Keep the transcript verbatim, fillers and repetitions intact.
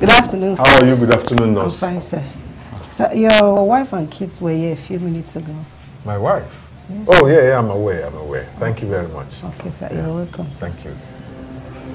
Good afternoon, sir. How are you? Good afternoon, nurse. I'm fine, sir. Sir, your wife and kids were here a few minutes ago. My wife? Yes. Oh, yeah, yeah, I'm aware, I'm aware. Thank you very much. Okay, sir, yeah. you're welcome. Thank you.